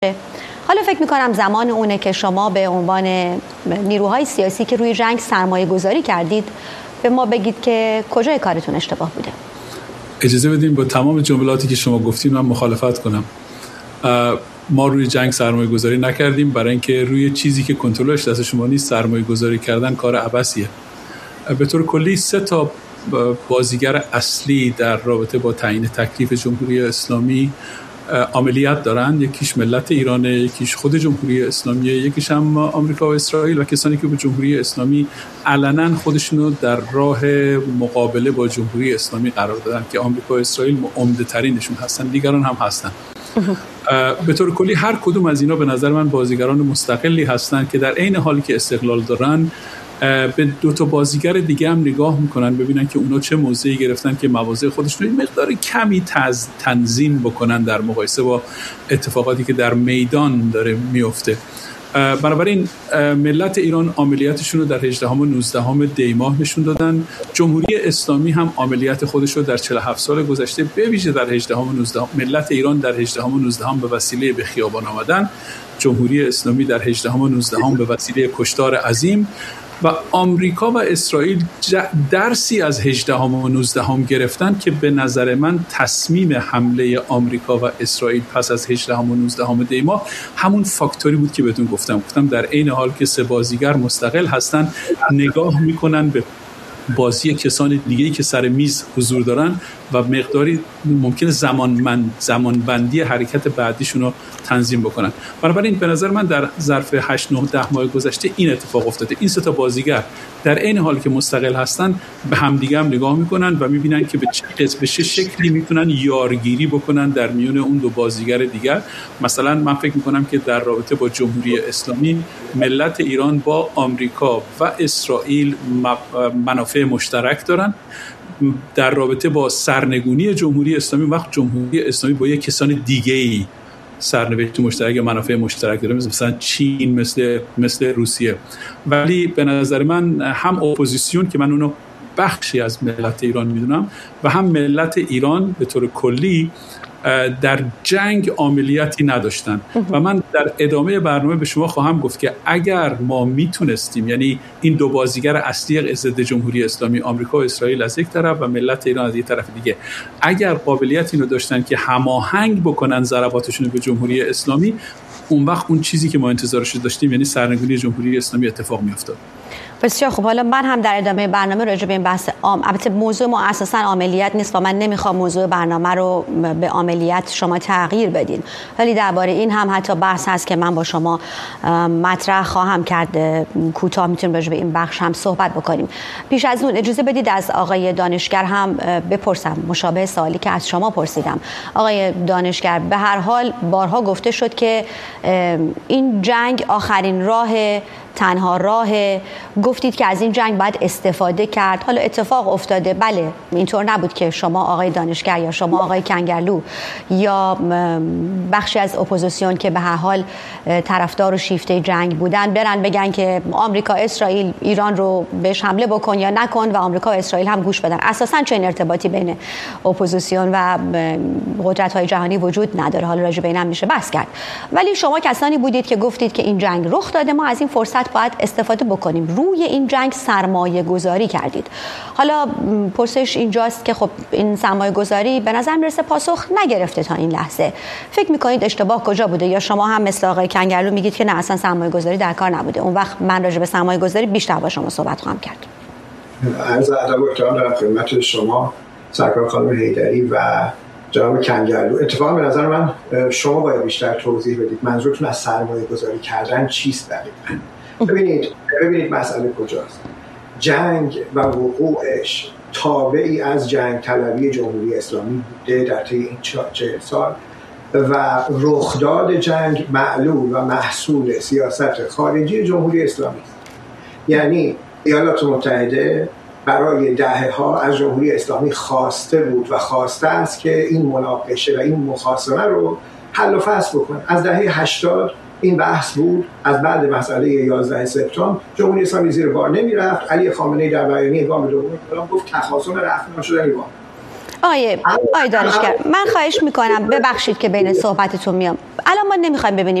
حالا فکر میکنم زمان اونه که شما به عنوان نیروهای سیاسی که روی جنگ سرمایه گذاری کردید به ما بگید که کجای کارتون اشتباه بوده. اجازه بدین با تمام جملاتی که شما گفتین من مخالفت کنم. ما روی جنگ سرمایه گذاری نکردیم، برای اینکه روی چیزی که کنترلش دست شما نیست سرمایه گذاری کردن کار عبثیه. به طور کلی 3 بازیگر اصلی در رابطه با تعیین تکلیف جمهوری اسلامی عملیات دارن. یکیش ملت ایرانه، یکیش خود جمهوری اسلامیه، یکیش هم آمریکا و اسرائیل و کسانی که به جمهوری اسلامی علنا خودشونو در راه مقابله با جمهوری اسلامی قرار دادن که آمریکا و اسرائیل عمده ترینشون هستن، دیگران هم هستن. به طور کلی هر کدوم از اینا به نظر من بازیگران مستقلی هستن که در عین حالی که استقلال دارن به 2 بازیگر دیگه هم نگاه میکنن ببینن که اونا چه موضعی گرفتن که مواضع خودشون رو مقدار کمی تنظیم بکنن در مقایسه با اتفاقاتی که در میدان داره میفته. بنابراین ملت ایران عملیاتشون رو در 18 و 19 دی ماه نشون دادن. جمهوری اسلامی هم عملیات خودش رو در 47 سال گذشته به ویژه در 18 و 19 ملت ایران در 18 و 19 به وسیله به خیابان آمدن، جمهوری اسلامی در 18 و 19 به وسیله کشتار عظیم و آمریکا و اسرائیل درسی از 18 و 19 گرفتن که به نظر من تصمیم حمله آمریکا و اسرائیل پس از 18 و 19 دی ماه همون فاکتوری بود که بهتون گفتم در عین حال که 3 بازیگر مستقل هستن نگاه میکنن به بازی کسان دیگه‌ای که سر میز حضور دارن و مقداری ممکنه زمان بندی حرکت بعدیشون رو تنظیم بکنن. بنابراین به نظر من در ظرف 8 9 10 ماه گذشته این اتفاق افتاده. این 3 بازیگر در عین حالی که مستقل هستن به همدیگه هم نگاه میکنن و میبینن که به چه شکلی میتونن یارگیری بکنن در میون اون 2 بازیگر دیگر. مثلا من فکر میکنم که در رابطه با جمهوری اسلامی ملت ایران با آمریکا و اسرائیل منافع مشترک دارن. در رابطه با سرنگونی جمهوری اسلامی وقت جمهوری اسلامی با یک کسان دیگه‌ای سرنوشت مشترک یا منافع مشترک داره، مثلا چین، مثل روسیه. ولی به نظر من هم اپوزیسیون که من اونو بخشی از ملت ایران میدونم و هم ملت ایران به طور کلی در جنگ عملیاتی نداشتن و من در ادامه برنامه به شما خواهم گفت که اگر ما میتونستیم، یعنی این 2 بازیگر اصلی ضد جمهوری اسلامی آمریکا و اسرائیل از یک طرف و ملت ایران از یک طرف دیگه، اگر قابلیت اینو داشتن که هماهنگ بکنن ضرباتشون به جمهوری اسلامی، اون وقت اون چیزی که ما انتظارش داشتیم یعنی سرنگونی جمهوری اسلامی اتفاق میافتاد. بسیار خوب. حالا من هم در ادامه برنامه راجع به این بحث البته موضوع ما اساساً عملیات نیست و من نمیخوام موضوع برنامه رو به عملیات شما تغییر بدین، ولی درباره این هم حتی بحث هست که من با شما مطرح خواهم کرد. کوتاه میتونیم راجع به این بخش هم صحبت بکنیم. پیش از اون اجازه بدید از آقای دانشگر هم بپرسم مشابه سوالی که از شما پرسیدم. آقای دانشگر، به هر حال بارها گفته شد که این جنگ آخرین تنها راه، گفتید که از این جنگ باید استفاده کرد. حالا اتفاق افتاده، بله، اینطور نبود که شما آقای دانشگر یا شما آقای کنگرلو یا بخشی از اپوزیسیون که به هر حال طرفدار و شیفته جنگ بودن برن بگن که آمریکا اسرائیل ایران رو بهش حمله بکن یا نکن و آمریکا و اسرائیل هم گوش بدن. اساساً چنین ارتباطی بین اپوزیسیون و قدرت‌های جهانی وجود نداره. حالا راجع به اینم میشه بحث کرد. ولی شما کسانی بودید که گفتید که این جنگ رخ داده، ما از این فرصت باید استفاده بکنیم. روی این جنگ سرمایه گذاری کردید. حالا پرسش اینجاست که خب این سرمایه گذاری به نظر میرسه پاسخ نگرفته تا این لحظه. فکر میکنید اشتباه کجا بوده؟ یا شما هم مثل آقای کنگرلو میگید که نه اصلا سرمایه گذاری در کار نبوده؟ اون وقت من راجع به سرمایه گذاری بیشتر با شما صحبت خواهم کرد. عرض ادب و احترام دارم خدمت شما سرکار خانم حیدری و جناب کنگرلو. اتفاقا به نظر من شما باید بیشتر توضیح بدید منظورتون از سرمایه گذاری کردن چیست دقیقاً. ببینید مسئله کجاست. جنگ و وقوعش تابعی از جنگ طلبی جمهوری اسلامی بوده در طی این 40 سال و رخداد جنگ معلول و محصول سیاست خارجی جمهوری اسلامی است. یعنی ایالات متحده برای دهه‌ها از جمهوری اسلامی خواسته بود و خواسته است که این مناقشه و این مخاصمه رو حل و فصل بکنه. از دهه 80 این بحث بود. از بعد مسئله 11 سپتامبر جمهوری اسلامی زیر بار نمیرفت. علی خامنه‌ای در بیانیه گام دوم گفت تخاصم رهبران شدن وام. آقای دانشگر، من خواهش میکنم ببخشید که بین صحبتتون میام. الان ما نمیخوایم ببینیم